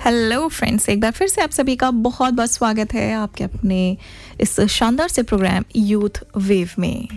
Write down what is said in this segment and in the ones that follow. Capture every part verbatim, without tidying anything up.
Hello friends, एक बार फिर से आप सभी का बहुत बहुत स्वागत है आपके अपने इस शानदार से प्रोग्राम यूथ वेव में।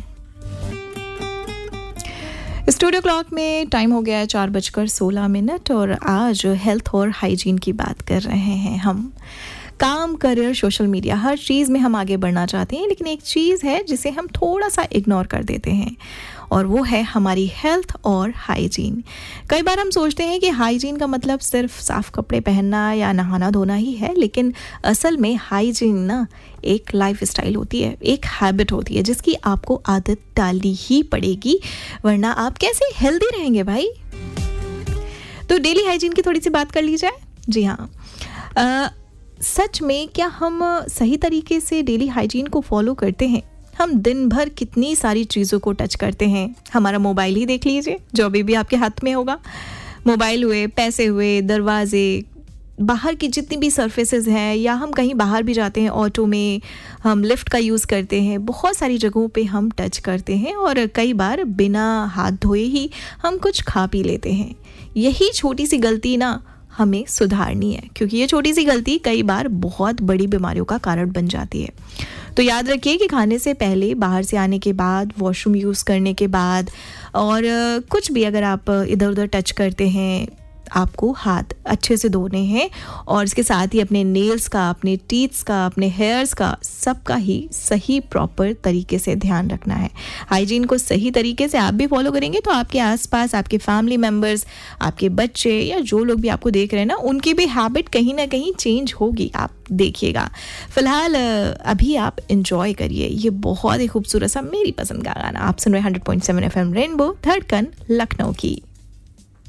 स्टूडियो क्लॉक में टाइम हो गया है चार बजकर सोलह मिनट और आज हेल्थ और हाइजीन की बात कर रहे हैं हम। काम, करियर, सोशल मीडिया, हर चीज़ में हम आगे बढ़ना चाहते हैं, लेकिन एक चीज़ है जिसे हम थोड़ा सा इग्नोर कर देते हैं और वो है हमारी हेल्थ और हाइजीन। कई बार हम सोचते हैं कि हाइजीन का मतलब सिर्फ साफ कपड़े पहनना या नहाना धोना ही है, लेकिन असल में हाइजीन ना एक लाइफ स्टाइल होती है, एक हैबिट होती है जिसकी आपको आदत डालनी ही पड़ेगी, वरना आप कैसे हेल्दी रहेंगे भाई। तो डेली हाइजीन की थोड़ी सी बात कर ली जाए। जी हाँ, आ, सच में क्या हम सही तरीके से डेली हाइजीन को फॉलो करते हैं? हम दिन भर कितनी सारी चीज़ों को टच करते हैं। हमारा मोबाइल ही देख लीजिए, जो अभी भी आपके हाथ में होगा। मोबाइल हुए, पैसे हुए, दरवाजे, बाहर की जितनी भी सरफेसेस हैं, या हम कहीं बाहर भी जाते हैं ऑटो में, हम लिफ्ट का यूज़ करते हैं। बहुत सारी जगहों पे हम टच करते हैं और कई बार बिना हाथ धोए ही हम कुछ खा पी लेते हैं। यही छोटी सी गलती ना हमें सुधारनी है, क्योंकि ये छोटी सी गलती कई बार बहुत बड़ी बीमारियों का कारण बन जाती है। तो याद रखिए कि खाने से पहले, बाहर से आने के बाद, वॉशरूम यूज़ करने के बाद और कुछ भी अगर आप इधर उधर टच करते हैं, आपको हाथ अच्छे से धोने हैं और इसके साथ ही अपने नेल्स का, अपने टीथ्स का, अपने हेयर्स का, सबका ही सही प्रॉपर तरीके से ध्यान रखना है। हाइजीन को सही तरीके से आप भी फॉलो करेंगे तो आपके आसपास आपके फैमिली मेम्बर्स, आपके बच्चे या जो लोग भी आपको देख रहे हैं ना, उनकी भी हैबिट कहीं ना कहीं चेंज होगी, आप देखिएगा। फिलहाल अभी आप इंजॉय करिए ये बहुत ही खूबसूरत सा मेरी पसंद का गाना। आप सुन रहे hundred point seven F M rainbow, धड़कन लखनऊ की।